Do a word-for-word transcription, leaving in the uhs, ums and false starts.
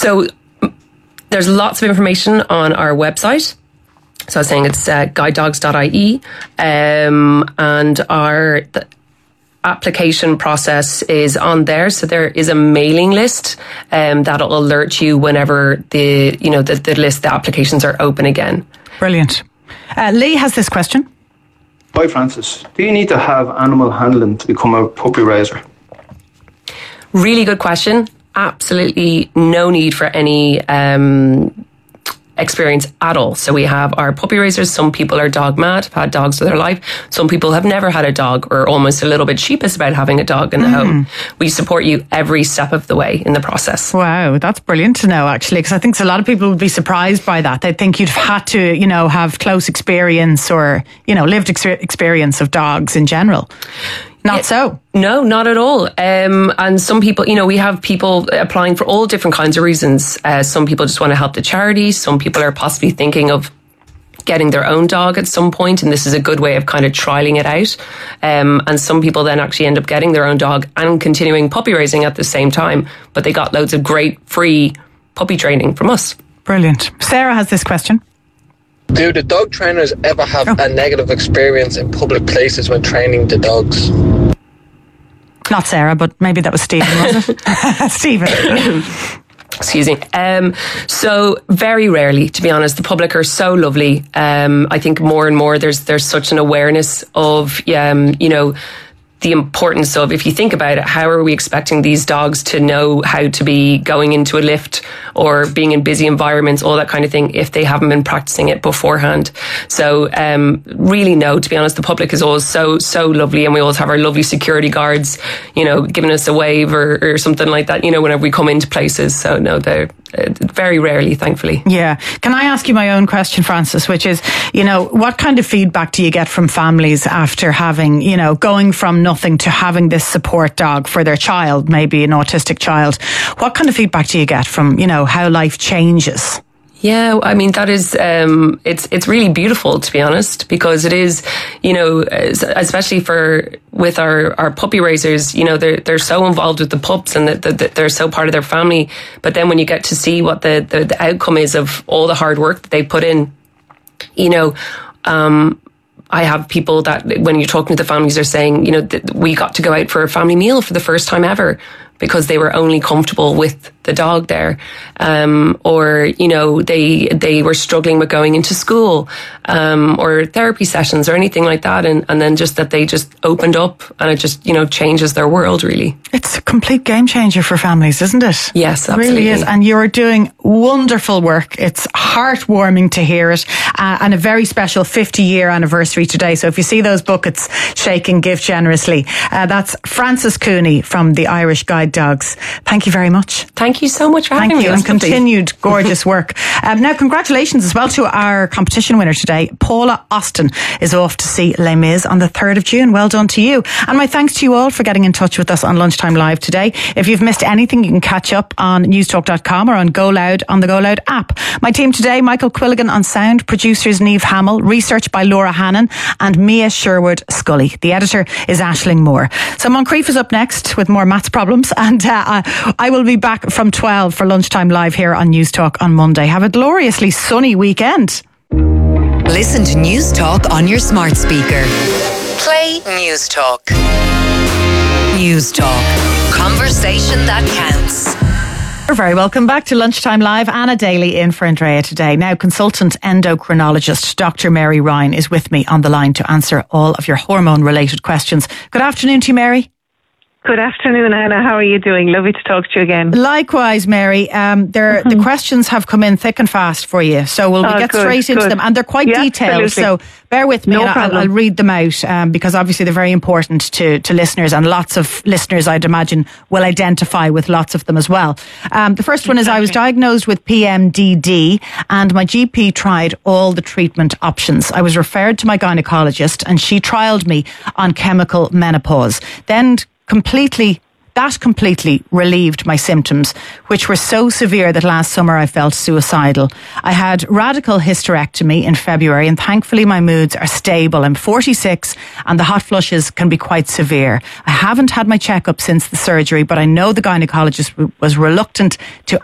So there's lots of information on our website. So I was saying it's uh, guide dogs dot I E, um, and our the application process is on there. So there is a mailing list um, that'll alert you whenever the you know the, the list the applications are open again. Brilliant. Uh, Lee has this question. Hi Francis, do you need to have animal handling to become a puppy raiser? Really good question. Absolutely no need for any um, experience at all. So we have our puppy raisers. Some people are dog mad, have had dogs for their life. Some people have never had a dog or almost a little bit sheepish about having a dog in the mm. home. We support you every step of the way in the process. Wow, that's brilliant to know, actually, because I think a lot of people would be surprised by that. They'd think you'd have had to, you know, have close experience or, you know, lived ex- experience of dogs in general. Not so. No, not at all. Um, and some people, you know, we have people applying for all different kinds of reasons. Uh, some people just want to help the charity. Some people are possibly thinking of getting their own dog at some point, and this is a good way of kind of trialing it out. Um, and some people then actually end up getting their own dog and continuing puppy raising at the same time. But they got loads of great free puppy training from us. Brilliant. Sarah has this question. Do the dog trainers ever have oh. a negative experience in public places when training the dogs? Not Sarah, but maybe that was Stephen, was it? Stephen. Excuse me. Um, so very rarely, to be honest. The public are so lovely. Um, I think more and more there's there's such an awareness of, um, you know, the importance of, if you think about it, how are we expecting these dogs to know how to be going into a lift or being in busy environments, all that kind of thing, if they haven't been practicing it beforehand? So um, really no, to be honest, the public is always so, so lovely, and we always have our lovely security guards, you know, giving us a wave or, or something like that, you know, whenever we come into places. So no, they're uh, very rarely, thankfully. Yeah. Can I ask you my own question, Francis, which is, you know, what kind of feedback do you get from families after having, you know, going from nothing to having this support dog for their child, maybe an autistic child? What kind of feedback do you get from, you know, how life changes? Yeah, I mean, that is, um, it's, it's really beautiful, to be honest, because it is, you know, especially for, with our, our puppy raisers, you know, they're, they're so involved with the pups and that the, the, they're so part of their family. But then when you get to see what the, the, the outcome is of all the hard work that they put in, you know, um, I have people that when you're talking to the families, they're saying, you know, that we got to go out for a family meal for the first time ever because they were only comfortable with the dog there. Um, or, you know, they, they were struggling with going into school, um, or therapy sessions or anything like that. And, and then just that they just opened up and it just, you know, changes their world really. It's a complete game changer for families, isn't it? Yes, absolutely. It really is. And you're doing wonderful work. It's heartwarming to hear it. Uh, and a very special fifty year anniversary today. So if you see those buckets shaking, give generously. Uh, that's Francis Cooney from the Irish Guide Dogs. Thank you very much. Thank you so much for Thank having you, me. And continued gorgeous work. Um, now, congratulations as well to our competition winner today. Paula Austin is off to see Les Mis on the third of June. Well done to you. And my thanks to you all for getting in touch with us on Lunchtime Live today. If you've missed anything, you can catch up on newstalk dot com or on Go Loud on the Go Loud app. My team today, Michael Quilligan on sound, producers Niamh Hamill, research by Laura Hannon and Mia Sherwood Scully. The editor is Aisling Moore. So Moncrief is up next with more maths problems, and uh, I will be back from twelve for Lunchtime Live here on Newstalk on Monday. Have a gloriously sunny weekend. Listen to Newstalk on your smart speaker. Play Newstalk. Newstalk. Conversation that counts. You're very welcome back to Lunchtime Live. Anna Daly in for Andrea today. Now, consultant endocrinologist Doctor Mary Ryan is with me on the line to answer all of your hormone-related questions. Good afternoon to you, Mary. Good afternoon, Anna. How are you doing? Lovely to talk to you again. Likewise, Mary. Um, there, mm-hmm. The questions have come in thick and fast for you, so we'll oh, get good, straight into good. them. And they're quite yeah, detailed, absolutely. So bear with me. No and I'll, I'll read them out um, because obviously they're very important to, to listeners, and lots of listeners, I'd imagine, will identify with lots of them as well. Um, the first one is, I was diagnosed with P M D D and my G P tried all the treatment options. I was referred to my gynecologist and she trialled me on chemical menopause. Then completely That completely relieved my symptoms, which were so severe that last summer I felt suicidal. I had radical hysterectomy in February, and thankfully my moods are stable. I'm forty-six and the hot flushes can be quite severe. I haven't had my checkup since the surgery, but I know the gynecologist was reluctant to